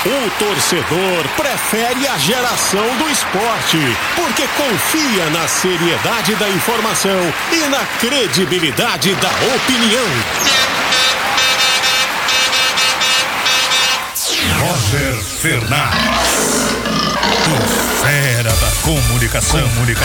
O torcedor prefere a geração do esporte, porque confia na seriedade da informação e na credibilidade da opinião. Roger Fernandes, o fera da comunicação.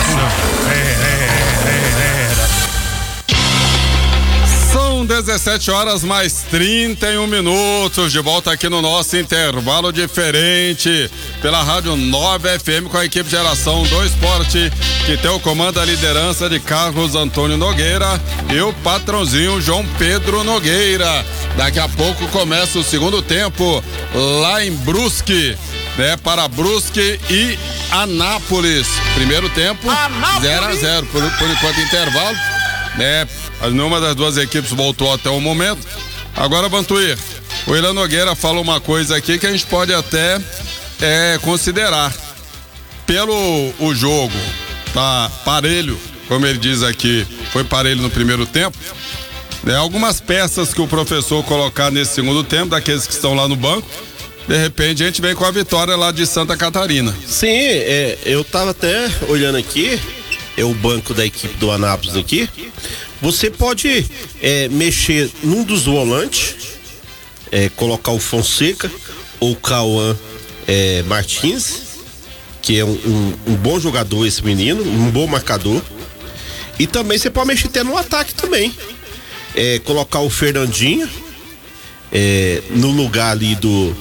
São 17 horas mais 31 minutos, de volta aqui no nosso intervalo diferente, pela Rádio 9 FM, com a equipe Geração do Esporte, que tem o comando da liderança de Carlos Antônio Nogueira e o patrãozinho João Pedro Nogueira. Daqui a pouco começa o segundo tempo lá em Brusque, né? Para Brusque e Anápolis. Primeiro tempo, 0-0, por enquanto intervalo, né? Nenhuma das duas equipes voltou até o momento. Agora, Vantuir, o Willian Nogueira fala uma coisa aqui que a gente pode até considerar. Pelo o jogo, tá parelho, como ele diz aqui, foi parelho no primeiro tempo, né? Algumas peças que o professor colocar nesse segundo tempo, daqueles que estão lá no banco, de repente a gente vem com a vitória lá de Santa Catarina. Sim, eu tava até olhando aqui, o banco da equipe do Anápolis aqui. Você pode mexer num dos volantes, colocar o Fonseca ou o Cauã Martins, que é um bom jogador esse menino, um bom marcador. E também você pode mexer até no ataque também. Colocar o Fernandinho no lugar ali do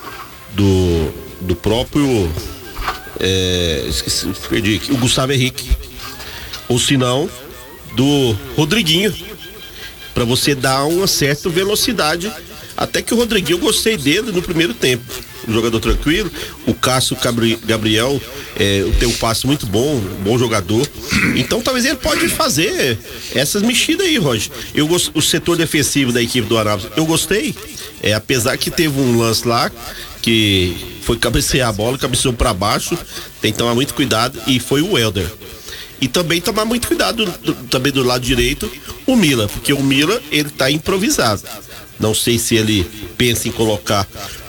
próprio perdi aqui, o Gustavo Henrique, ou se não do Rodriguinho, para você dar uma certa velocidade. Até que o Rodriguinho, eu gostei dele no primeiro tempo, um jogador tranquilo. O Cássio Gabriel tem um passe muito bom, bom jogador. Então talvez ele pode fazer essas mexidas aí, Roger. O setor defensivo da equipe do Anápolis, eu gostei, apesar que teve um lance lá que foi cabecear a bola, cabeceou para baixo, tem que tomar muito cuidado, e foi o Helder. E também tomar muito cuidado também do lado direito, o Mila, porque o Mila, ele tá improvisado. Não sei se ele pensa em colocar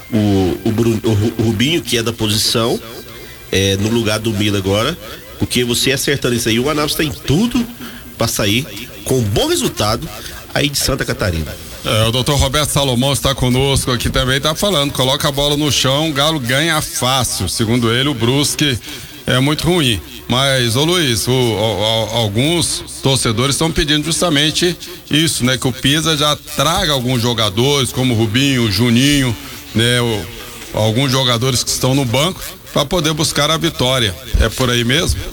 o Rubinho, que é da posição, no lugar do Mila agora, porque você acertando isso aí, o Anápolis tem tudo para sair com um bom resultado aí de Santa Catarina. O doutor Roberto Salomão está conosco aqui também, está falando, coloca a bola no chão, o Galo ganha fácil. Segundo ele, o Brusque é muito ruim. Mas, ô Luiz, alguns torcedores estão pedindo justamente isso, né? Que o Pisa já traga alguns jogadores, como o Rubinho, o Juninho, né? Alguns jogadores que estão no banco, para poder buscar a vitória. É por aí mesmo?